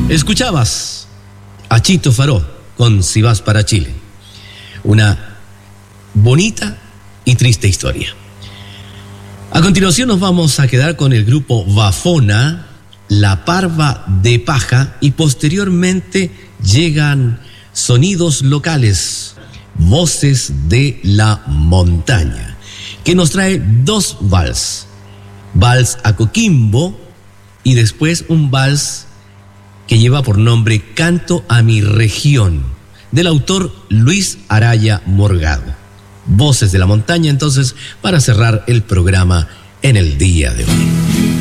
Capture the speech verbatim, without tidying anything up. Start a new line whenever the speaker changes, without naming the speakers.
Escuchabas a Chito Faró con Si vas para Chile. Una bonita y triste historia. A continuación nos vamos a quedar con el grupo Bafona, La Parva de Paja, y posteriormente llegan sonidos locales, Voces de la Montaña, que nos trae dos vals. Vals a Coquimbo y después un vals que lleva por nombre Canto a mi región, del autor Luis Araya Morgado. Voces de la Montaña, entonces, para cerrar el programa en el día de hoy.